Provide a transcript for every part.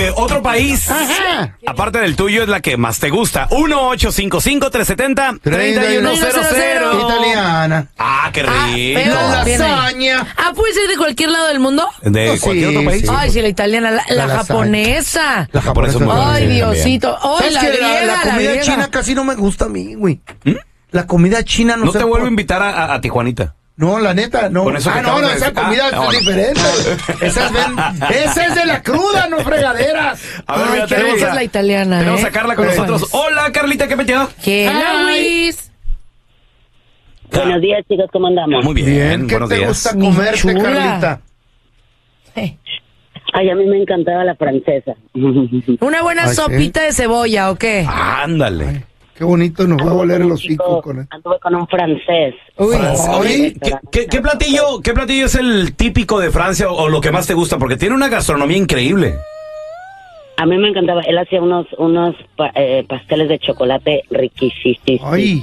otro país, aparte del tuyo, es la que más te gusta. 1-855-370-3100. Italiana. Ah, qué rico. La lasaña. ¿puede ser de cualquier lado del mundo? De cualquier otro país. sí. Ay, sí, la italiana, la lasaña. japonesa. La japonesa es muy buena. Ay, Sí, Diosito. Oh, ¿Sabes la que griega, la comida griega. china casi no me gusta a mí, güey? La comida china no No sé te vuelvo a por- invitar a Tijuanita. No, la neta, no. Con eso que no, acabas de esa decir. comida No, no. es diferente. Esa es de la cruda, no fregaderas. A ver, Ay, mira, qué rica es la italiana, tenemos ¿eh? a Carla con nosotros. Hola, Carlita, ¿qué metió? Hello, Luis. Buenos días, chicos, ¿cómo andamos? Muy bien, Bien, ¿qué buenos te días. gusta Mi comerte, chula. Carlita? Ay, a mí me encantaba la francesa. ¿Una buena Ay, sí. sopita de cebolla o qué? Ándale. Qué bonito nos va a voler el hocico Chico, con él. anduve con un francés. Uy. Oye, ¿qué platillo es el típico de Francia o lo que más te gusta? Porque tiene una gastronomía increíble. A mí me encantaba. Él hacía unos pasteles de chocolate riquísimos. Ay,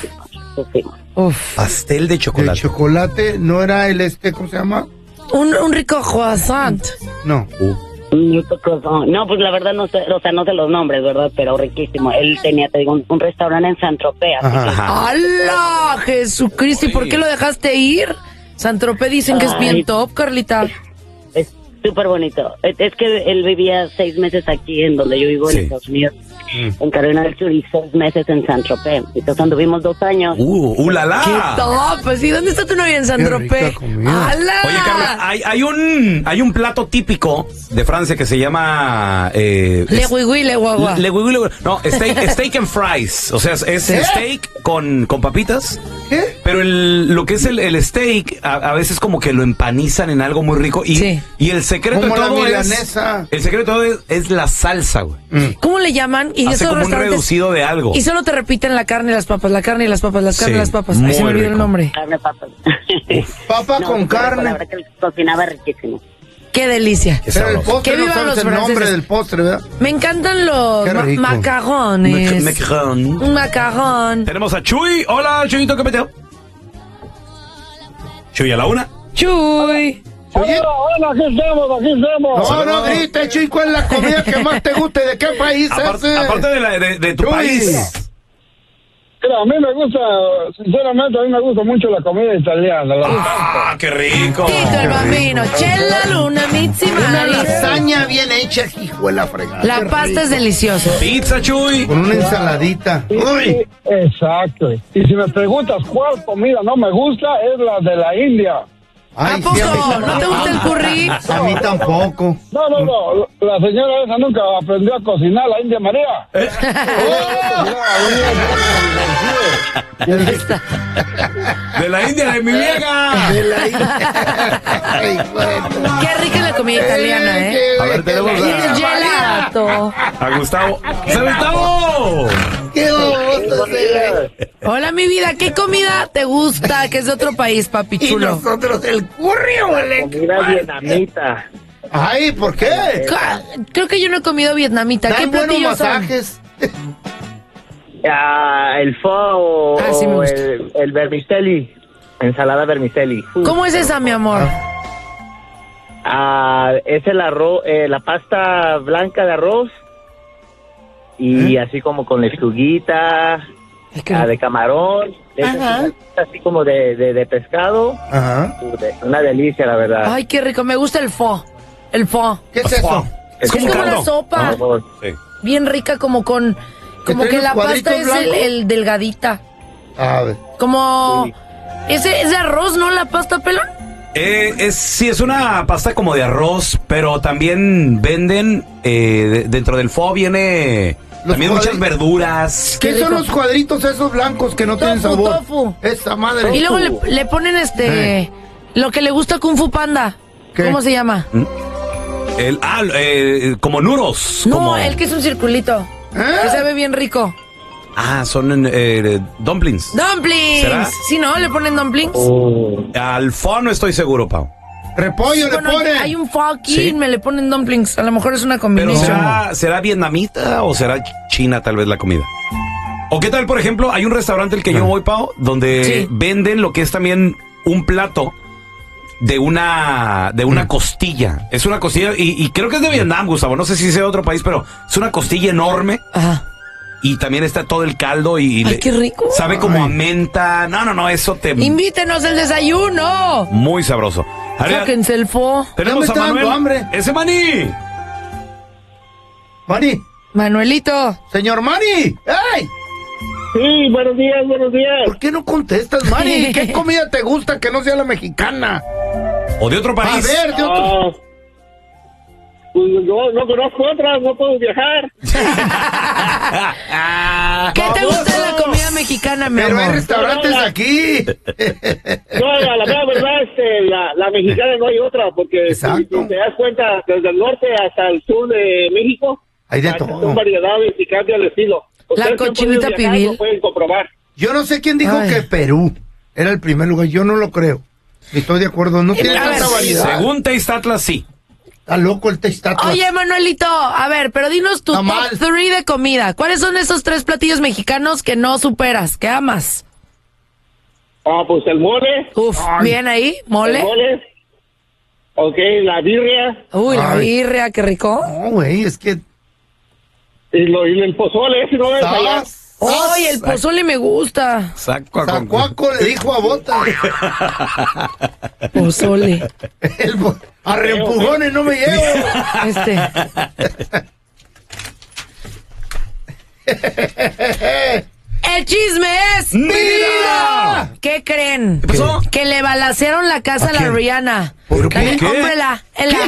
Uf. Pastel de El chocolate. chocolate no era el ¿cómo se llama? Un rico croissant. No. No, pues la verdad no sé, o sea, no sé los nombres, ¿verdad? Pero riquísimo. Él tenía, te digo, un restaurante en Saint-Tropez. así que- Ajá. ¡Hala! Jesucristo, ¿y por qué lo dejaste ir? San-Tropez dicen que es bien Ay. top, Carlita. Es súper bonito. Es que él vivía 6 meses aquí en donde yo vivo Sí. en Estados Unidos, en Carolina del Sur, y 6 meses en Saint-Tropez. Entonces anduvimos 2 años. ¡La la! ¡Qué top! Pues, ¿y dónde está tu novia en San-Tropez? rica comida. ¡Hala! Oye, Carla, hay un plato típico de Francia que se llama... Le guigui, le guagua. No, steak and fries. O sea, es steak con papitas. ¿Qué? Pero lo que es el steak, a veces como que lo empanizan en algo muy rico. Y, Sí. y el secreto Como de la todo milanesa. el secreto de todo es la salsa, güey. ¿Cómo le llaman? Y Hace esos como un restaurantes- reducido de algo. Y solo te repiten la carne y las papas, la carne y las papas, las carnes y Sí, las papas. Ahí muy se me olvidó rico. el nombre. Carne, papas. Papa No, con súper rico, carne. La verdad que él cocinaba riquísimo. ¡Qué delicia! Qué Pero el sabroso. postre Que no vivan sabes los el nombre franceses. del postre, ¿verdad? Me encantan los Qué rico. macarrones. Macarón. Un macarrón. Tenemos a Chuy. Hola, Chuyito, ¿qué meteo? Chuy a la una. Chuy. Oye, Hola, aquí estamos. no grites, chico, es la comida que más te guste. ¿De qué país es? Aparte de tu Chuy. país. Mira, a mí me gusta, sinceramente, a mí me gusta mucho la comida italiana. ¡Ah, qué rico! Tito el bambino. Chela luna, mitzi Una mari. lasaña bien hecha, hijo de la fregada. La Qué pasta rico. es deliciosa. Pizza, Chuy. Con una ensaladita. Uy. Exacto. Y si me preguntas cuál comida no me gusta, es la de la India. ¿A Ay, poco? sí, a mí ¿No te gusta el curry? A mí tampoco. No, la señora esa nunca aprendió a cocinar, la India María. De la India, de mi vieja. De la Ay, bueno. Qué rica la comida italiana, ¿eh? A ver, tenemos Y el gelato. a Gustavo. ¡San Gustavo! ¡Qué baboso se ve! Hola, mi vida. ¿Qué comida te gusta? Que es de otro país, papi Y chulo. nosotros el curry, ¿vale? Comida vietnamita. Ay, ¿por qué? Creo que yo no he comido vietnamita. ¿Qué Dan buenos platillos son? masajes. El pho o, Ah, sí me gusta. el vermicelli. Ensalada vermicelli. ¿Cómo es esa, mi amor? Es el arroz, la pasta blanca de arroz. Y así como con lechuguita, Ay, qué rico. de camarón. Ajá. Así como de pescado. Ajá. Una delicia, la verdad. Ay, qué rico. Me gusta el pho. El pho. ¿Qué es eso? Es como una caldo. sopa. Sí. Bien rica, como con... Como trae que los la pasta cuadritos es blancos? el delgadita. A ver. Como... Sí. Ese es de arroz, ¿no? La pasta, pelón. Sí, es una pasta como de arroz, pero también venden, dentro del pho viene Los también muchas cuadri- verduras. ¿Qué Qué son rico. los cuadritos esos blancos que no tienen Tofu, sabor? tofu. Esa madre. Y luego le ponen lo que le gusta a Kung Fu Panda. ¿Qué? ¿Cómo se llama? Como nuros. No, como, el que es un circulito. Que sabe bien rico. son dumplings. ¡Dumplings! ¿Será? Sí, ¿no? ¿Le ponen dumplings? Al pho no estoy seguro, Pau. Repollo Bueno, le ponen. hay un pho aquí, Sí. me le ponen dumplings. A lo mejor es una Pero combinación. ¿será vietnamita o será china tal vez la comida? ¿O qué tal, por ejemplo, hay un restaurante al que yo voy, Pau, donde Sí. venden lo que es también un plato de una costilla. Es una costilla, y creo que es de Vietnam, Gustavo. No sé si sea de otro país, pero es una costilla enorme. Ajá. Y también está todo el caldo y Ay, qué rico. sabe como a menta. No, eso te... Invítenos el desayuno. Muy sabroso. Sáquense el fo. Tenemos Ya me a está Manuel. dando hambre. ¡Ese Maní! Mani, Manuelito. señor Mani. ¡Ey! Sí, buenos días, buenos días. ¿Por qué no contestas, Mani? ¿Qué comida te gusta que no sea la mexicana? ¿O de otro A país? ver, de otro... Pues yo no conozco otras, no puedo viajar. ¿Qué te gusta de la comida mexicana, mi Pero hay amor? restaurantes aquí. No, la verdad, la mexicana no hay otra, porque Exacto. si te das cuenta, desde el norte hasta el sur de México, Hay de son todo. variedades y cambia el estilo. La Ustedes que han cochinita podido viajar, pibil. lo pueden comprobar. Yo no sé quién dijo Ay. que Perú era el primer lugar. Yo no lo creo. Estoy de acuerdo. No tiene a ver, tanta variedad. Según Taste Atlas, sí. Está loco el Taste Atlas. Oye, Manuelito, a ver, pero dinos tu Tamal. top 3 de comida. ¿Cuáles son esos 3 platillos mexicanos que no superas, que amas? Pues el mole. Uf, Ay. bien ahí, El mole. mole. Ok, la birria. Uy, la Ay. birria, qué rico. No, güey, es que... Y el pozole, ese no es allá. Ay, el pozole me gusta. Zacuaco le dijo a Bota. Pozole. A reempujones no me llevo. El chisme es... ¡Mira! ¿Qué creen? ¿Qué pasó? Que le balacearon la casa a la quién? Rihanna. ¿Por qué? Dale, ¿Qué? Hombrela,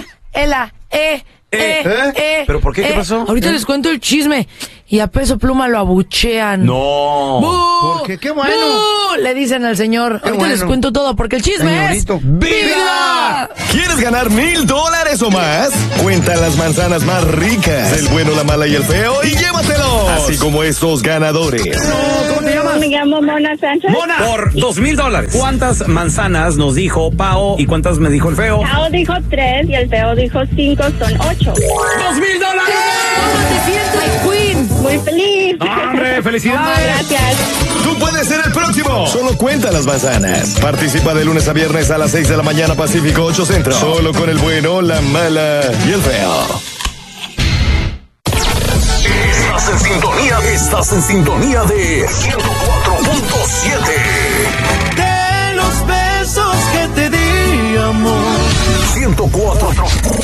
¿Pero por qué? ¿Qué pasó? Ahorita les cuento el chisme. Y a Peso Pluma lo abuchean. No. ¡Bú! ¿Por qué? ¡Qué bueno! ¡Bú! Le dicen al señor. Qué Ahorita les bueno. cuento todo porque el chisme Señorito. es... ¡Viva! ¿Quieres ganar $1,000 o más? Cuenta las manzanas más ricas, el bueno, la mala y el feo, y llévatelos. Así como estos ganadores. ¿Cómo te llamas? Me llamo Mona Sánchez. Mona. Por $2,000. ¿Cuántas manzanas nos dijo Pao y cuántas me dijo el feo? Pao dijo 3 y el feo dijo 5, son 8. ¡$2,000! ¿Cómo te sientes, Queen? Muy feliz. ¡Hombre, felicidades! Gracias. Tú puedes ser el próximo. Solo cuenta las manzanas. Participa de lunes a viernes a las 6 de la mañana Pacífico 8 Centro. Solo con el bueno, la mala y el feo. Estás en sintonía de 104.7. De los besos que te di, amor. 104.